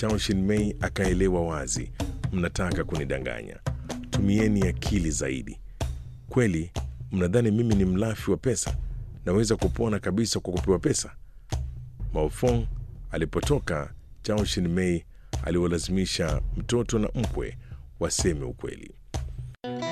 Chao Shin-mei akaelewa wazi, mnataka kunidanganya. Tumieni akili zaidi. Kweli mnadhani mimi ni mlafi wa pesa? Naweza kupona kabisa kwa kupewa pesa? Mao Fong alipotoka, Chao Shin-mei aliwalazimisha mtoto na mkwe waseme ukweli.